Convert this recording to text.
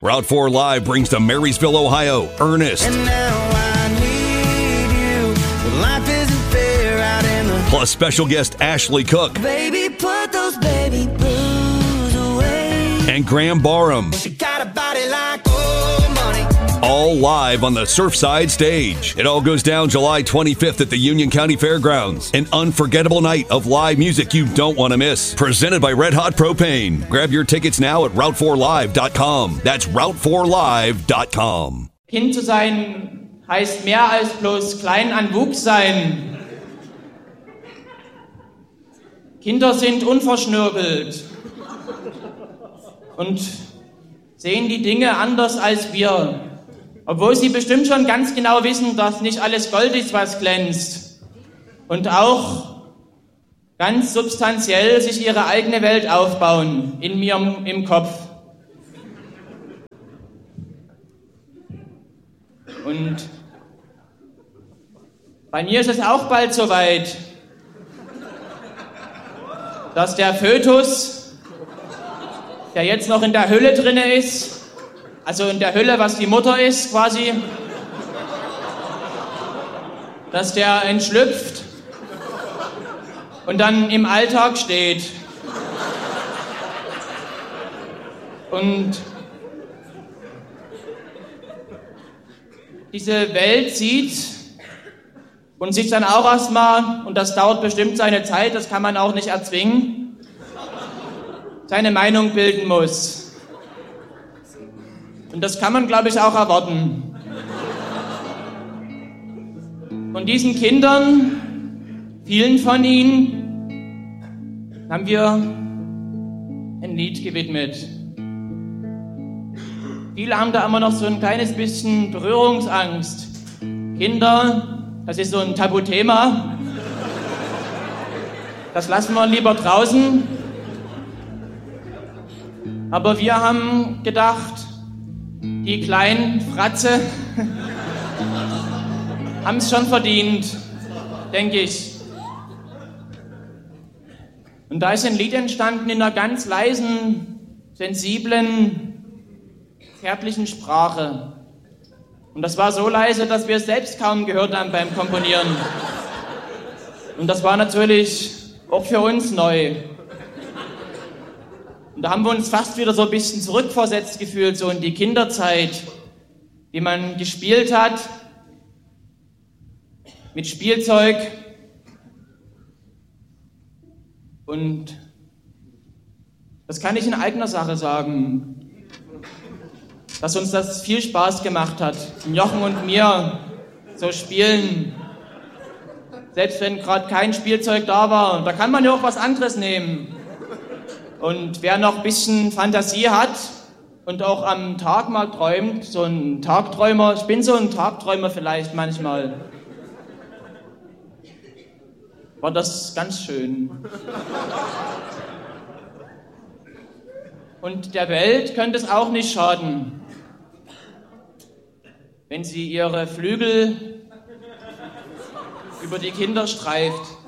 Route 4 Live brings to Marysville, Ohio, Ernest. And now I need you. But life isn't fair out in the... Plus special guest Ashley Cook. Baby, put those baby blues away. And Graham Barham. She got a body like old money. All live on the Surfside stage. It all goes down July 25th at the Union County Fairgrounds. An unforgettable night of live music you don't want to miss. Presented by Red Hot Propane. Grab your tickets now at Route4Live.com. That's Route4Live.com. Kind zu sein heißt mehr als bloß klein an Wuchs sein. Kinder sind unverschnörkelt und sehen die Dinge anders als wir. Obwohl sie bestimmt schon ganz genau wissen, dass nicht alles Gold ist, was glänzt. Und auch ganz substanziell sich ihre eigene Welt aufbauen, in mir im Kopf. Und bei mir ist es auch bald soweit, dass der Fötus, der jetzt noch in der Hülle drinne ist, also in der Hülle, was die Mutter ist quasi, dass der entschlüpft und dann im Alltag steht. Und diese Welt sieht und sich dann auch erstmal, und das dauert bestimmt seine Zeit, das kann man auch nicht erzwingen, seine Meinung bilden muss. Und das kann man, glaube ich, auch erwarten. Und diesen Kindern, vielen von ihnen, haben wir ein Lied gewidmet. Viele haben da immer noch so ein kleines bisschen Berührungsangst. Kinder, das ist so ein Tabuthema. Das lassen wir lieber draußen. Aber wir haben gedacht, die kleinen Fratze haben es schon verdient, denke ich. Und da ist ein Lied entstanden in einer ganz leisen, sensiblen, zärtlichen Sprache. Und das war so leise, dass wir es selbst kaum gehört haben beim Komponieren. Und das war natürlich auch für uns neu. Und da haben wir uns fast wieder so ein bisschen zurückversetzt gefühlt, so in die Kinderzeit, wie man gespielt hat, mit Spielzeug. Und das kann ich in eigener Sache sagen, dass uns das viel Spaß gemacht hat, Jochen und mir so spielen. Selbst wenn gerade kein Spielzeug da war, da kann man ja auch was anderes nehmen. Und wer noch ein bisschen Fantasie hat und auch am Tag mal träumt, so ein Tagträumer, ich bin so ein Tagträumer vielleicht manchmal, war das ganz schön. Und der Welt könnte es auch nicht schaden, wenn sie ihre Flügel über die Kinder streift.